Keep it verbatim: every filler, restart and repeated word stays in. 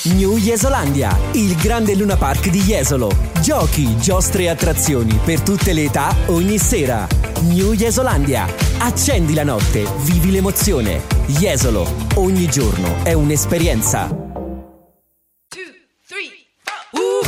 New Jesolandia, il grande Luna Park di Jesolo. Giochi, giostre e attrazioni per tutte le età, ogni sera. New Jesolandia. Accendi la notte, vivi l'emozione. Jesolo, ogni giorno è un'esperienza.